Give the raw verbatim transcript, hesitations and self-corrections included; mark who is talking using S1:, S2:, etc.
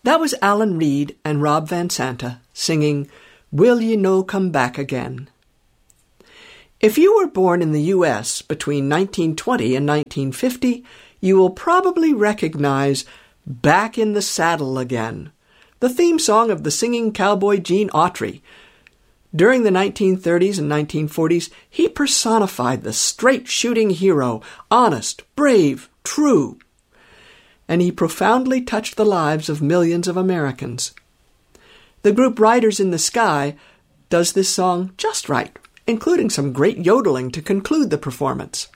S1: That was Alan Reed and Rob Van Santa singing Will Ye No Come Back Again. If you were born in the U S between nineteen twenty and nineteen fifty, you will probably recognize Back in the Saddle Again, the theme song of the singing cowboy Gene Autry. During the nineteen thirties and nineteen forties, he personified the straight-shooting hero, honest, brave, true. And he profoundly touched the lives of millions of Americans. The group Riders in the Sky does this song just right, including some great yodeling to conclude the performance.